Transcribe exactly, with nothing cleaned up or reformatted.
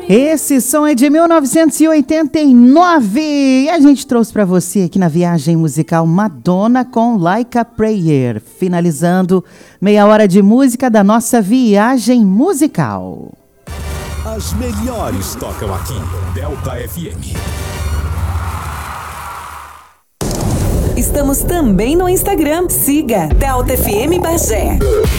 Esse som é de mil novecentos e oitenta e nove e a gente trouxe para você aqui na viagem musical Madonna com Like a Prayer, finalizando meia hora de música da nossa viagem musical. As melhores tocam aqui, Delta F M. Estamos também no Instagram. Siga Delta F M Bagé.